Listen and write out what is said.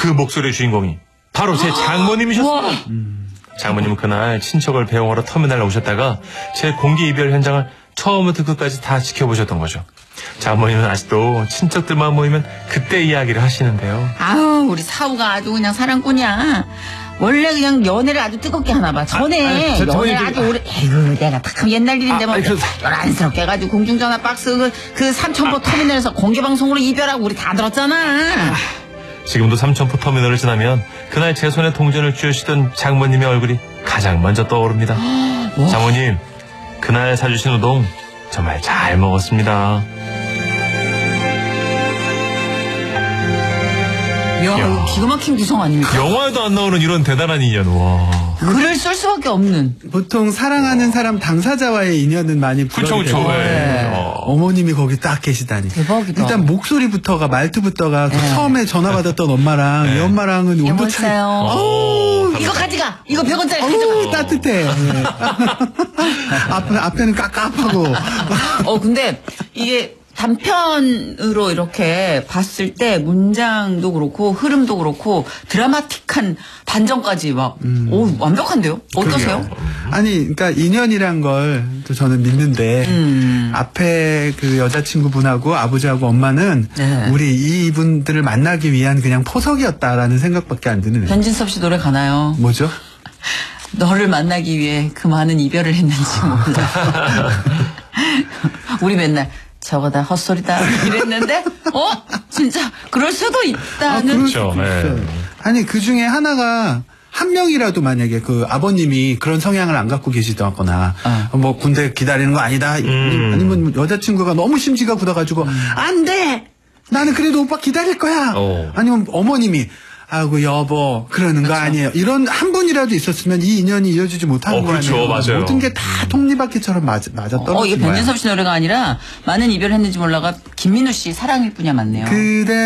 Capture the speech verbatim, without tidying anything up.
그 목소리의 주인공이 바로 제 장모님이셨어요. 음. 장모님은 그날 친척을 배웅하러 터미널에 오셨다가 제 공개 이별 현장을 처음부터 끝까지 다 지켜보셨던 거죠. 장모님은 아직도 친척들만 모이면 그때 이야기를 하시는데요. 아우, 우리 사우가 아주 그냥 사랑꾼이야. 원래 그냥 연애를 아주 뜨겁게 하나 봐. 전에 아, 아니, 저, 연애를 저기, 아주 오래. 에이구, 내가 딱 옛날 일인데 아, 뭐 아니, 그, 요란스럽게 해가지고 공중전화 박스 그, 그 삼천포 아, 터미널에서 공개방송으로 이별하고 우리 다 들었잖아. 아. 지금도 삼천포 터미널을 지나면 그날 제 손에 동전을 쥐으시던 장모님의 얼굴이 가장 먼저 떠오릅니다. 장모님, 그날 사주신 우동 정말 잘 먹었습니다. 야, 야, 기가 막힌 구성 아닙니까? 영화에도 안 나오는 이런 대단한 인연. 와. 글을 쓸 수밖에 없는. 보통 사랑하는 와. 사람 당사자와의 인연은 많이 부러워요. 그렇죠, 그렇죠. 네. 어머님이 거기 딱 계시다니. 대박이다. 일단 목소리부터가 말투부터가 그 처음에 전화 받았던 엄마랑 네. 이 엄마랑은 온도 차이. 어우, 이거 가져가. 이거 백 원짜리 가져가. 따뜻해. 네. 앞에 앞에는 깝깝하고. 어, 근데 이게. 단편으로 이렇게 봤을 때 문장도 그렇고 흐름도 그렇고 드라마틱한 반전까지 막 음. 오, 완벽한데요? 어떠세요? 그러게요. 아니 그러니까 인연이란 걸 또 저는 믿는데 음. 앞에 그 여자친구분하고 아버지하고 엄마는 네. 우리 이분들을 만나기 위한 그냥 포석이었다라는 생각밖에 안 드는. 변진섭 씨 노래 가나요? 뭐죠? 너를 만나기 위해 그 많은 이별을 했는지 몰라. 우리 맨날 저거 다 헛소리다 이랬는데 어? 진짜 그럴 수도 있다는. 아, 그렇죠. 네. 아니 그 중에 하나가 한 명이라도 만약에 그 아버님이 그런 성향을 안 갖고 계시다거나 어. 뭐 군대 기다리는 거 아니다 음. 아니면 여자친구가 너무 심지가 굳어가지고 음. 안 돼 나는 그래도 오빠 기다릴 거야 어. 아니면 어머님이 아이고 여보 그러는 그렇죠. 거 아니에요. 이런 한 분이라도 있었으면 이 인연이 이어지지 못하는 어, 그렇죠. 거아니에요. 맞아요. 모든 게 다 톱니바퀴처럼 맞아, 맞아 떨어진 거야. 어, 이게 변진섭 씨 노래가 아니라 많은 이별을 했는지 몰라가 김민우 씨 사랑일 뿐이야 맞네요. 그대